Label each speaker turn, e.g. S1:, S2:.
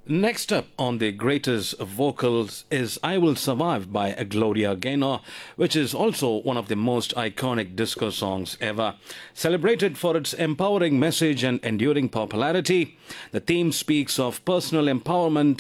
S1: Next up on the greatest vocals is I Will Survive by Gloria Gaynor, which is also one of the most iconic disco songs ever. Celebrated for its empowering message and enduring popularity, the theme speaks of personal empowerment